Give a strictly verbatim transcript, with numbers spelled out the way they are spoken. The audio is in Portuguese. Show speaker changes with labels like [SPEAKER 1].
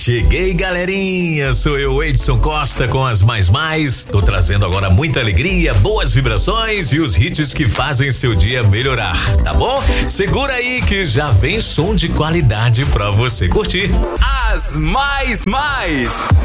[SPEAKER 1] Cheguei, galerinha, sou eu, Edson Costa, com as mais mais. Tô trazendo agora muita alegria, boas vibrações e os hits que fazem seu dia melhorar, tá bom? Segura aí que já vem som de qualidade pra você curtir.
[SPEAKER 2] As mais mais